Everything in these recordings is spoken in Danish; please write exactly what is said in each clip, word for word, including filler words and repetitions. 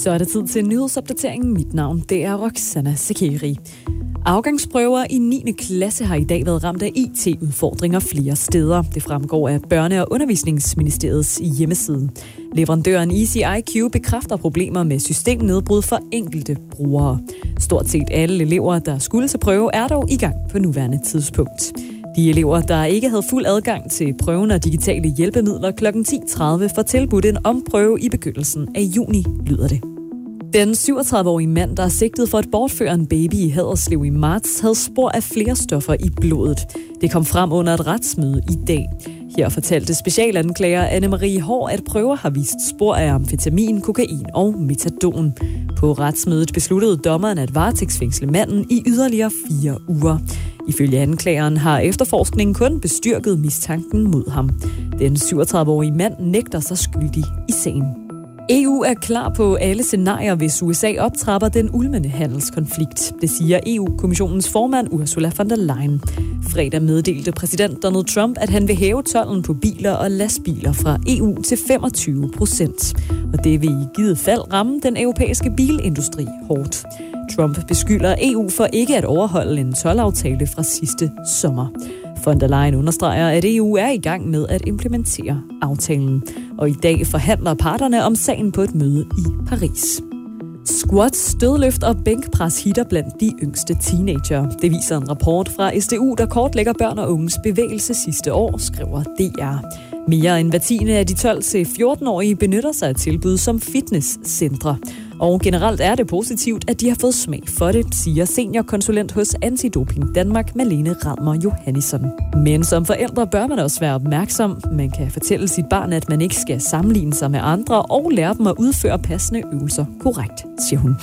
Så er det tid til nyhedsopdateringen. Mit navn, det er Roxana Sekeri. Afgangsprøver i niende klasse har i dag været ramt af I T-udfordringer flere steder. Det fremgår af Børne- og Undervisningsministeriets hjemmeside. Leverandøren Easy I Q bekræfter problemer med systemnedbrud for enkelte brugere. Stort set alle elever, der skulle til prøve, er dog i gang på nuværende tidspunkt. De elever, der ikke havde fuld adgang til prøven og digitale hjælpemidler klokken ti tredive, får tilbudt en omprøve i begyndelsen af juni, lyder det. Den syvogtredive-årige mand, der er sigtet for at bortføre en baby i Haderslev i marts, havde spor af flere stoffer i blodet. Det kom frem under et retsmøde i dag. Her fortalte specialanklager Anne-Marie Hår, at prøver har vist spor af amfetamin, kokain og metadon. På retsmødet besluttede dommeren at varetægtsfængsle manden i yderligere fire uger. Ifølge anklageren har efterforskningen kun bestyrket mistanken mod ham. Den syvogtredive-årige mand nægter sig skyldig i sagen. E U er klar på alle scenarier, hvis U S A optrapper den ulmende handelskonflikt. Det siger E U-kommissionens formand Ursula von der Leyen. Fredag meddelte præsident Donald Trump, at han vil hæve tolden på biler og lastbiler fra E U til femogtyve procent. Og det vil i givet fald ramme den europæiske bilindustri hårdt. Trump beskylder E U for ikke at overholde en toldaftale fra sidste sommer. Von der Leyen understreger, at E U er i gang med at implementere aftalen. Og i dag forhandler parterne om sagen på et møde i Paris. Squats, dødløft og bænkpres hitter blandt de yngste teenager. Det viser en rapport fra S D U, der kortlægger børn og unges bevægelse sidste år, skriver D R. Mere end hver tiende af de tolv til fjorten-årige benytter sig af tilbud som fitnesscentre. Og generelt er det positivt, at de har fået smag for det, siger seniorkonsulent hos Antidoping Danmark, Malene Radmer Johannisson. Men som forældre bør man også være opmærksom. Man kan fortælle sit barn, at man ikke skal sammenligne sig med andre og lære dem at udføre passende øvelser korrekt, siger hun.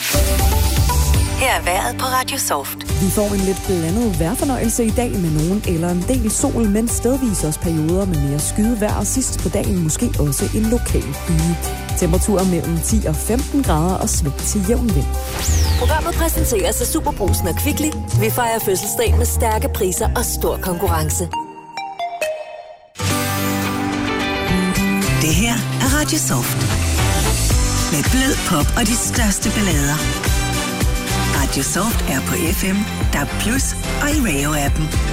Her er vejret på Radio Soft. Vi får en lidt blandet vejrfornøjelse i dag med nogen eller en del sol, men stedvis også perioder med mere skydevejr, og sidst på dagen måske også en lokal byge. Temperaturer mellem ti og femten grader og sving til jævn vind. Programmet præsenteres af Superbrugsen og Kvickly. Vi fejrer fødselsdag med stærke priser og stor konkurrence. Det her er Radio Soft. Med blød pop og de største ballader. Radio Soft er på F M, D A B plus og i Radio-appen.